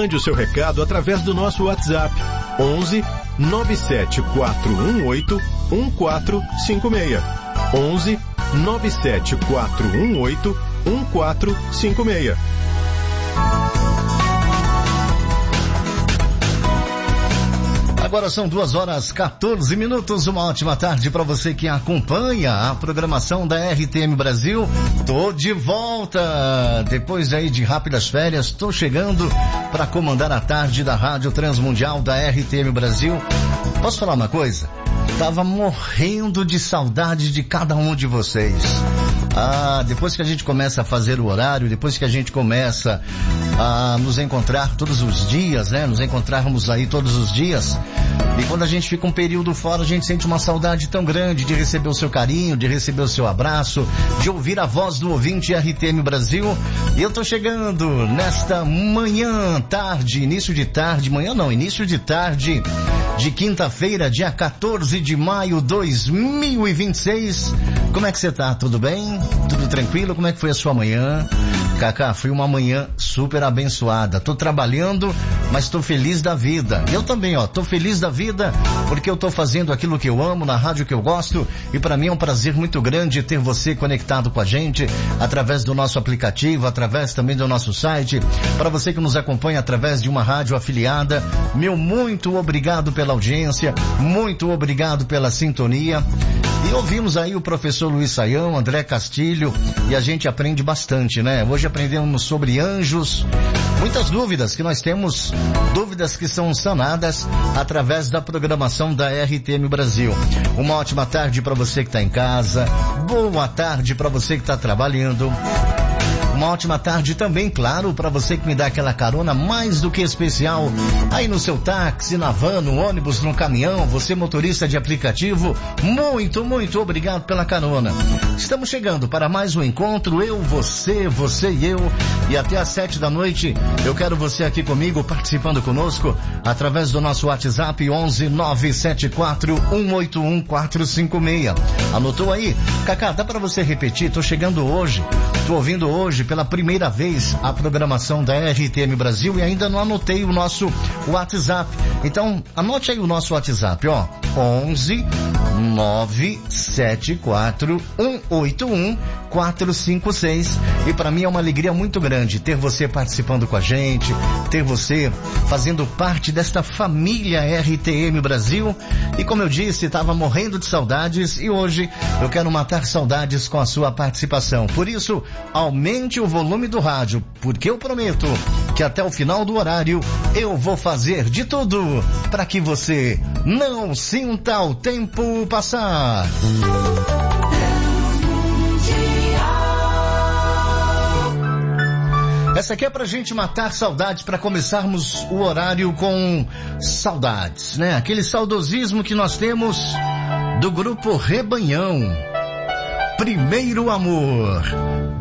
Mande o seu recado através do nosso WhatsApp 11 97418 1456. 11 97418 1456. Agora são 2h14. Uma ótima tarde para você que acompanha a programação da RTM Brasil. Tô de volta. Depois aí de rápidas férias, tô chegando para comandar a tarde da Rádio Transmundial da RTM Brasil. Posso falar uma coisa? Tava morrendo de saudade de cada um de vocês. Depois que a gente começa a fazer o horário, depois que a gente começa a nos encontrar todos os dias, né? Nos encontrarmos aí todos os dias. E quando a gente fica um período fora, a gente sente uma saudade tão grande de receber o seu carinho, de receber o seu abraço, de ouvir a voz do ouvinte RTM Brasil. E eu tô chegando nesta manhã, tarde, início de tarde de quinta-feira, dia 14 de maio de 2026. Como é que você tá? Tudo bem? Tudo tranquilo? Como é que foi a sua manhã? Cacá, foi uma manhã super abençoada. Tô trabalhando, mas tô feliz da vida. Eu também, tô feliz da vida porque eu tô fazendo aquilo que eu amo, na rádio que eu gosto, e para mim é um prazer muito grande ter você conectado com a gente através do nosso aplicativo, através também do nosso site. Para você que nos acompanha através de uma rádio afiliada, meu muito obrigado pela audiência, muito obrigado pela sintonia. E ouvimos aí o professor Luiz Saião, André Castilho, e a gente aprende bastante, né? Hoje aprendemos sobre anjos, muitas dúvidas que nós temos, dúvidas que são sanadas através da programação da RTM Brasil. Uma ótima tarde para você que está em casa, boa tarde para você que está trabalhando. Uma ótima tarde também, claro, para você que me dá aquela carona mais do que especial aí no seu táxi, na van, no ônibus, no caminhão, você motorista de aplicativo, muito, muito obrigado pela carona. Estamos chegando para mais um encontro, eu, você e eu, e até às 7 da noite eu quero você aqui comigo, participando conosco, através do nosso WhatsApp 11 974 181 456. Anotou aí? Cacá, dá para você repetir? Tô chegando hoje, tô ouvindo hoje pela primeira vez a programação da RTM Brasil e ainda não anotei o nosso WhatsApp. Então, anote aí o nosso WhatsApp, 11 974 181 456. E para mim é uma alegria muito grande ter você participando com a gente, ter você fazendo parte desta família RTM Brasil. E como eu disse, estava morrendo de saudades e hoje eu quero matar saudades com a sua participação. Por isso, aumente o volume do rádio, porque eu prometo que até o final do horário eu vou fazer de tudo para que você não sinta o tempo passar. Essa aqui é pra gente matar saudades, pra começarmos o horário com saudades, né? Aquele saudosismo que nós temos do grupo Rebanhão. Primeiro Amor.